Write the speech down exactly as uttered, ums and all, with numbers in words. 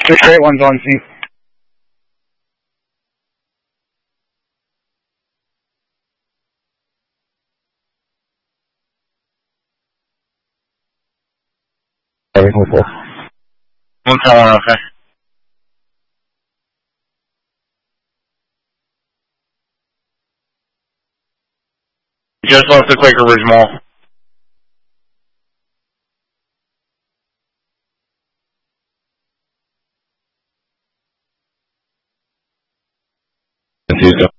Three great ones on scene. Everything full. One calling, okay. Just left the Quaker Ridge Mall. Tuesday.